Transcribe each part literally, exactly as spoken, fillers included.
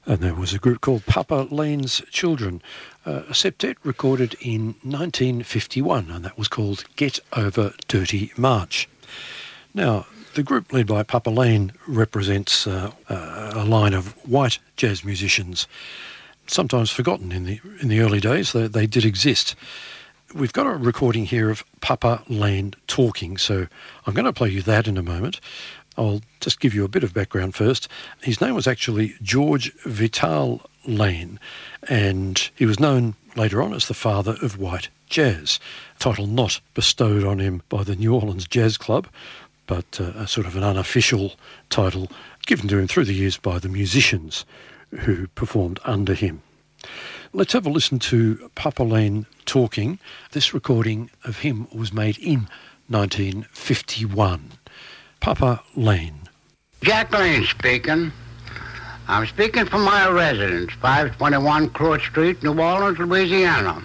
And there was a group called Papa Lane's Children, uh, a septet recorded in nineteen fifty-one, and that was called Get Over Dirty March. Now, the group led by Papa Lane represents uh, uh, a line of white jazz musicians, sometimes forgotten in the in the early days. They, they did exist. We've got a recording here of Papa Lane talking, so I'm going to play you that in a moment. I'll just give you a bit of background first. His name was actually George Vital Lane, and he was known later on as the father of white jazz, a title not bestowed on him by the New Orleans Jazz Club, but uh, a sort of an unofficial title given to him through the years by the musicians who performed under him. Let's have a listen to Papa Lane talking. This recording of him was made in nineteen fifty-one. Papa Lane. Jack Lane speaking. I'm speaking from my residence, five twenty-one Court Street, New Orleans, Louisiana.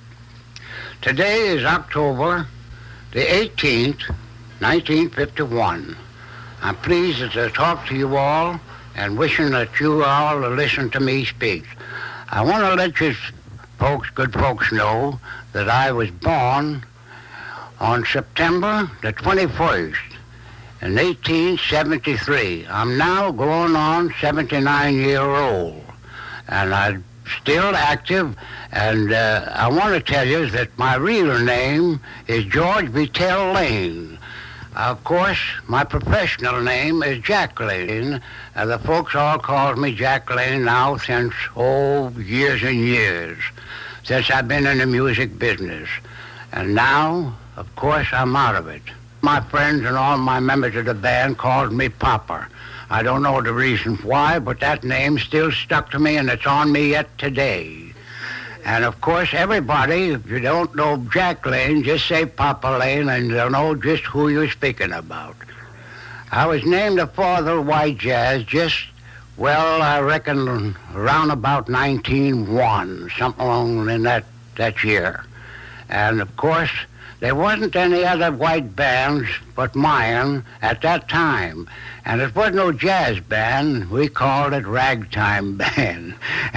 Today is October the eighteenth, nineteen fifty-one. I'm pleased to talk to you all and wishing that you all listen to me speak. I want to let you folks, good folks, know that I was born on September the twenty-first in eighteen seventy-three. I'm now going on seventy-nine year old, and I'm still active. And uh, I want to tell you that my real name is George Vital Lane. Of course, my professional name is Jack Lane, and the folks all call me Jack Lane now since, oh, years and years, since I've been in the music business. And now, of course, I'm out of it. My friends and all my members of the band called me Papa. I don't know the reason why, but that name still stuck to me, and it's on me yet today. And, of course, everybody, if you don't know Jack Lane, just say Papa Lane, and they'll know just who you're speaking about. I was named the father of white jazz just, well, I reckon around about nineteen oh one, something along in that, that year. And, of course, there wasn't any other white bands but mine at that time. And it wasn't no jazz band. We called it ragtime band.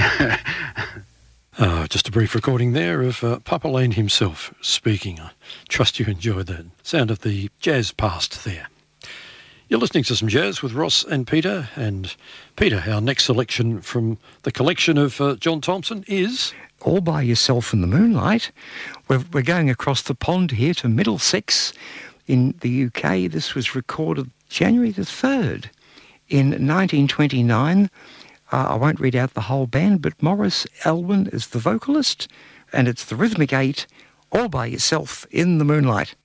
Uh, just a brief recording there of uh, Papa Lane himself speaking. I trust you enjoyed that sound of the jazz past there. You're listening to some jazz with Ross and Peter. And Peter, our next selection from the collection of uh, John Thompson is... All by Yourself in the Moonlight. We're, we're going across the pond here to Middlesex in the U K. This was recorded January the third in nineteen twenty-nine. Uh, I won't read out the whole band, but Maurice Elwin is the vocalist, and it's the Rhythmic Eight, All by Yourself in the Moonlight.